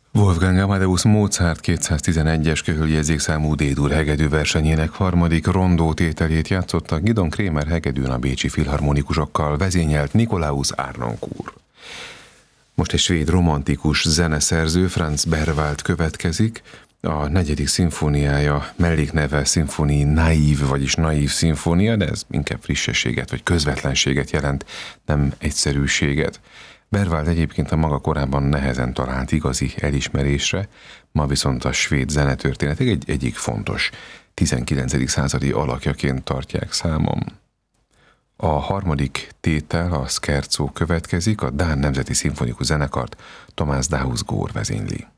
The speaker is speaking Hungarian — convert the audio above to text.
Wolfgang Amadeus Mozart 211-es köhöljegyzékszámú D-dur hegedű versenyének harmadik rondó tételét játszotta Gidon Kremer hegedűn a bécsi filharmonikusokkal vezényelt Nikolaus Arnoncourt. Most egy svéd romantikus zeneszerző, Franz Berwald következik. A negyedik szimfóniája mellékneve Symphony Naïve, vagyis naív szimfónia, de ez inkább frissességet vagy közvetlenséget jelent, nem egyszerűséget. Berwald egyébként a maga korában nehezen talált igazi elismerésre, ma viszont a svéd zenetörténetek egyik fontos 19. századi alakjaként tartják számon. A harmadik tétel, a Scherzo következik, a Dán Nemzeti Szimfonikus Zenekart Thomas Dausgaard vezényli.